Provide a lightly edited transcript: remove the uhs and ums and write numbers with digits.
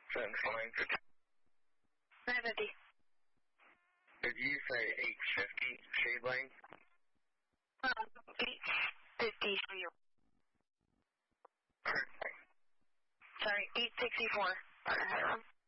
749. 950. Did you say 850 shade lane? 850 for you. Alright, thanks. Sorry, 864.